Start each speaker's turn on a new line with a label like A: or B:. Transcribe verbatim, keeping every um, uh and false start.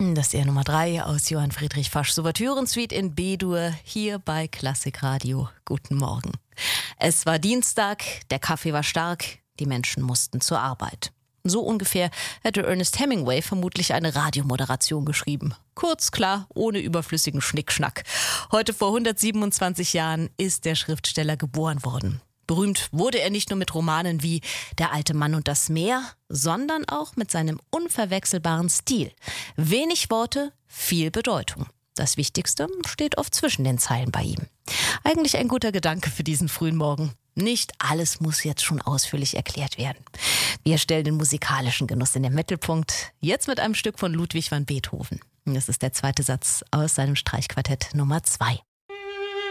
A: Das ist der Nummer drei aus Johann Friedrich Faschs Ouvertüren-Suite in B-Dur hier bei Klassikradio. Guten Morgen. Es war Dienstag, der Kaffee war stark, die Menschen mussten zur Arbeit. So ungefähr hätte Ernest Hemingway vermutlich eine Radiomoderation geschrieben. Kurz, klar, ohne überflüssigen Schnickschnack. Heute vor hundertsiebenundzwanzig Jahren ist der Schriftsteller geboren worden. Berühmt wurde er nicht nur mit Romanen wie Der alte Mann und das Meer, sondern auch mit seinem unverwechselbaren Stil. Wenig Worte, viel Bedeutung. Das Wichtigste steht oft zwischen den Zeilen bei ihm. Eigentlich ein guter Gedanke für diesen frühen Morgen. Nicht alles muss jetzt schon ausführlich erklärt werden. Wir stellen den musikalischen Genuss in den Mittelpunkt. Jetzt mit einem Stück von Ludwig van Beethoven. Das ist der zweite Satz aus seinem Streichquartett Nummer zwei.